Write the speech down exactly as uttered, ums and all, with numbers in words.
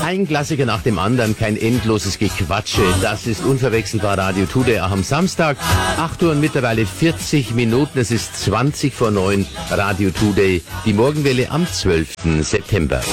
Ein Klassiker nach dem anderen, kein endloses Gequatsche. Das ist unverwechselbar Radio Today auch am Samstag. acht Uhr und mittlerweile vierzig Minuten. Es ist zwanzig vor neun. Radio Today, die Morgenwelle am zwölften September.